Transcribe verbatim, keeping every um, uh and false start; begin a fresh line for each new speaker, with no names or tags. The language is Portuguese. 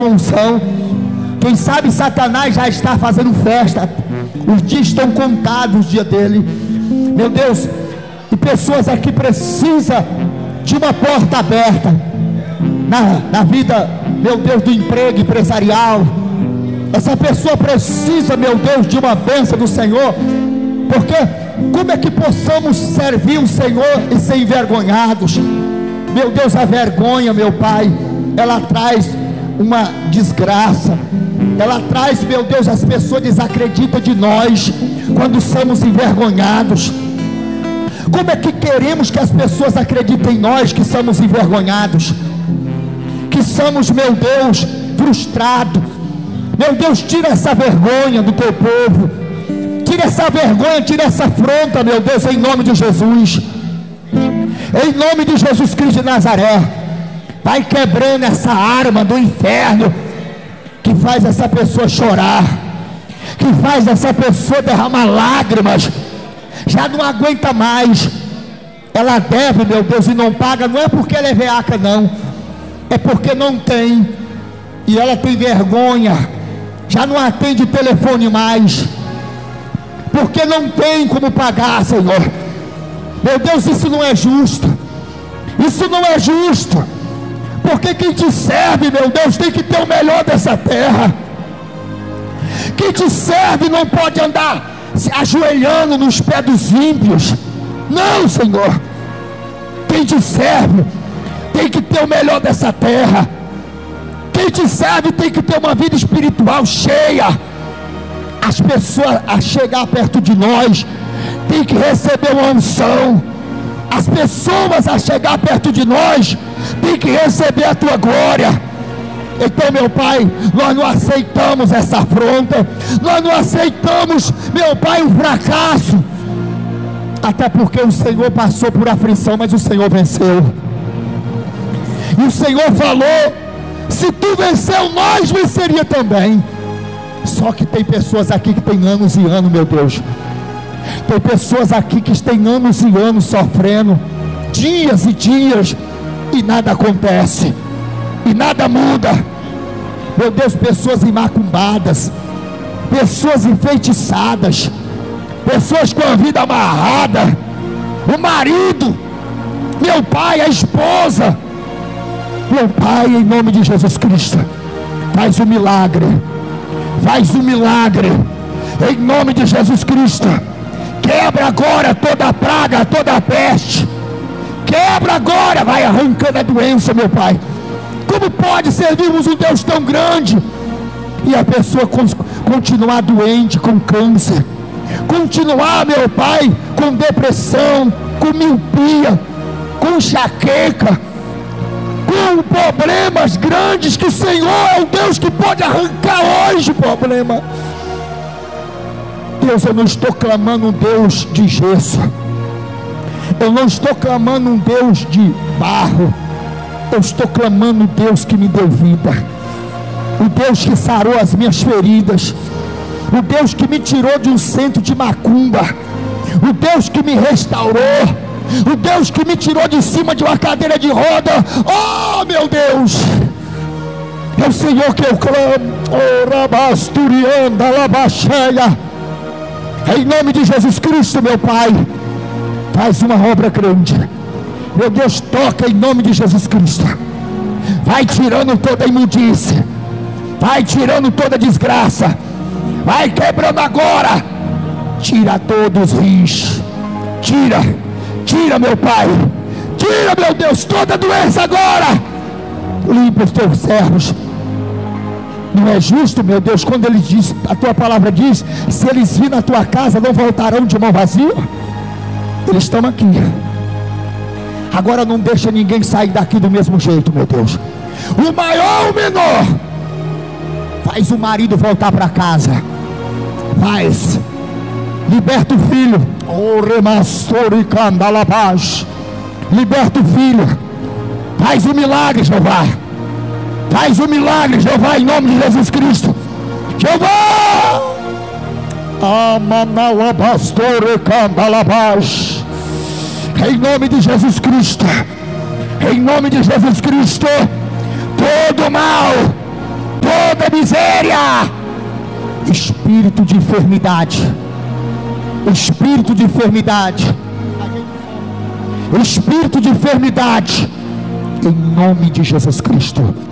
unção. Quem sabe Satanás já está fazendo festa, os dias estão contados, o dia dele, meu Deus. E pessoas aqui precisam de uma porta aberta na, na vida, meu Deus, do emprego empresarial. Essa pessoa precisa, meu Deus, de uma bênção do Senhor. Porque como é que possamos servir o Senhor e ser envergonhados? Meu Deus, a vergonha, meu Pai, ela traz uma desgraça. Ela traz, meu Deus, as pessoas desacreditam de nós quando somos envergonhados. Como é que queremos que as pessoas acreditem em nós que somos envergonhados, que somos, meu Deus, frustrados? Meu Deus, tira essa vergonha do teu povo, tira essa vergonha, tira essa afronta, meu Deus, em nome de Jesus, em nome de Jesus Cristo de Nazaré. Vai quebrando essa arma do inferno que faz essa pessoa chorar, que faz essa pessoa derramar lágrimas, já não aguenta mais. Ela deve, meu Deus, e não paga. Não é porque ela é veaca, não, é porque não tem, e ela tem vergonha, já não atende telefone mais, porque não tem como pagar, Senhor. Meu Deus, isso não é justo, isso não é justo, porque quem te serve, meu Deus, tem que ter o melhor dessa terra. Quem te serve não pode andar se ajoelhando nos pés dos ímpios, não, Senhor. Quem te serve tem que ter o melhor dessa terra. Quem te serve tem que ter uma vida espiritual cheia. As pessoas a chegar perto de nós tem que receber uma unção. As pessoas a chegar perto de nós tem que receber a tua glória. Então, meu Pai, nós não aceitamos essa afronta, nós não aceitamos, meu Pai, o fracasso, até porque o Senhor passou por aflição, mas o Senhor venceu. E o Senhor falou: se tu venceu, nós venceria também. Só que tem pessoas aqui que tem anos e anos, meu Deus, tem pessoas aqui que têm anos e anos sofrendo, dias e dias, e nada acontece, e nada muda. Meu Deus, pessoas emacumbadas, pessoas enfeitiçadas, pessoas com a vida amarrada, o marido, meu Pai, a esposa. Meu Pai, em nome de Jesus Cristo, faz um milagre, faz um milagre, em nome de Jesus Cristo. Quebra agora toda a praga, toda a peste, quebra agora, vai arrancando a doença, meu Pai. Como pode servirmos um Deus tão grande e a pessoa continuar doente com câncer, continuar, meu Pai, com depressão, com miopia, com enxaqueca, com problemas grandes, que o Senhor é o Deus que pode arrancar hoje o problema. Deus, eu não estou clamando um Deus de gesso, eu não estou clamando um Deus de barro, eu estou clamando o Deus que me deu vida, o Deus que sarou as minhas feridas, o Deus que me tirou de um centro de macumba, o Deus que me restaurou, o Deus que me tirou de cima de uma cadeira de roda. Oh, meu Deus, é o Senhor que eu clamo. Oh, rabasturianda, labacheia, em nome de Jesus Cristo, meu Pai, faz uma obra grande, meu Deus, toca em nome de Jesus Cristo. Vai tirando toda imundície, vai tirando toda desgraça, vai quebrando agora, tira todos os rins, tira, tira, meu Pai, tira, meu Deus, toda doença agora, limpa os teus servos. Não é justo, meu Deus, quando ele diz, a tua palavra diz, se eles virem na tua casa, não voltarão de mão vazia. Eles estão aqui. Agora não deixa ninguém sair daqui do mesmo jeito, meu Deus. O maior ou o menor, faz o marido voltar para casa, faz, liberta o filho. Oh, remastori candalabás, liberta o filho, faz o milagre, Jeová, faz o milagre, Jeová, em nome de Jesus Cristo. Jeová, amanalabastore candalabás, em nome de Jesus Cristo, em nome de Jesus Cristo, todo mal Espírito de enfermidade, espírito de enfermidade, espírito de enfermidade, em nome de Jesus Cristo.